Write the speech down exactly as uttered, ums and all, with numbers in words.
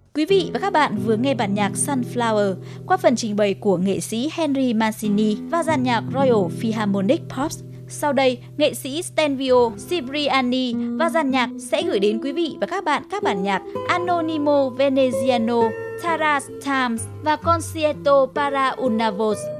Quý vị và các bạn vừa nghe bản nhạc Sunflower qua phần trình bày của nghệ sĩ Henry Mancini và dàn nhạc Royal Philharmonic Pops. Sau đây, nghệ sĩ Stanvio Cipriani và dàn nhạc sẽ gửi đến quý vị và các bạn các bản nhạc Anonimo Veneziano, Taras Times và Concierto para una voz.